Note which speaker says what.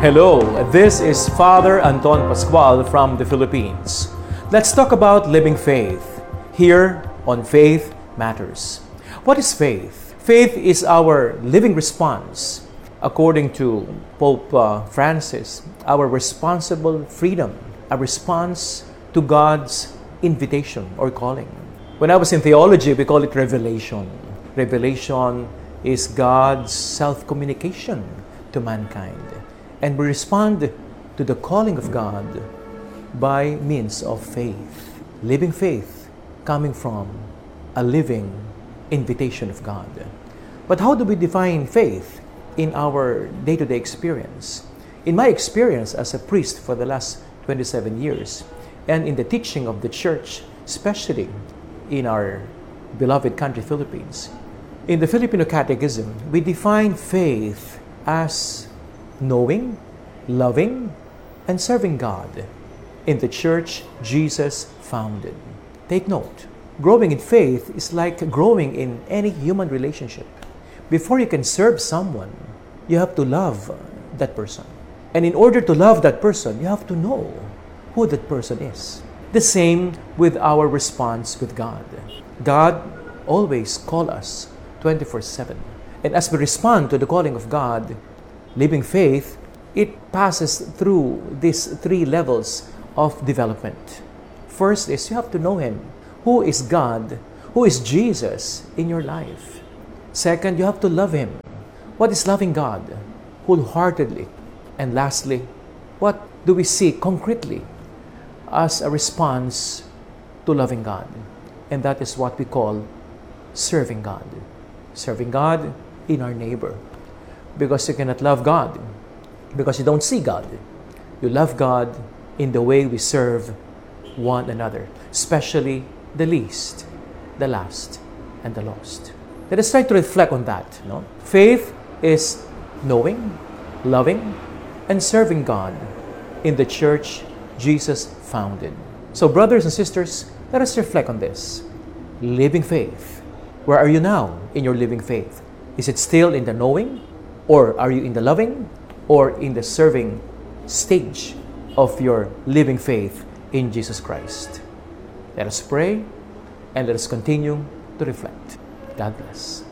Speaker 1: Hello, this is Father Anton Pascual from the Philippines. Let's talk about living faith here on Faith Matters. What is faith? Faith is our living response, according to Pope Francis, our responsible freedom, a response to God's invitation or calling. When I was in theology, we call it revelation. Revelation is God's self-communication to mankind. And we respond to the calling of God by means of faith. Living faith coming from a living invitation of God. But how do we define faith in our day-to-day experience? In my experience as a priest for the last 27 years, and in the teaching of the church, especially in our beloved country, Philippines, in the Filipino Catechism, we define faith as knowing, loving, and serving God in the church Jesus founded. Take note, growing in faith is like growing in any human relationship. Before you can serve someone, you have to love that person. And in order to love that person, you have to know who that person is. The same with our response with God. God always calls us 24/7. And as we respond to the calling of God, living faith, it passes through these three levels of development. First is you have to know Him. Who is God? Who is Jesus in your life? Second, you have to love Him. What is loving God? Wholeheartedly. And lastly, what do we see concretely as a response to loving God? And that is what we call serving God. Serving God in our neighbor. Because you cannot love God because you don't see God. You love God in the way we serve one another, especially the least, the last, and the lost. Let us try to reflect on that. No? Faith is knowing, loving, and serving God in the church Jesus founded. So, brothers and sisters, let us reflect on this. Living faith. Where are you now in your living faith? Is it still in the knowing? Or are you in the loving or in the serving stage of your living faith in Jesus Christ? Let us pray and let us continue to reflect. God bless.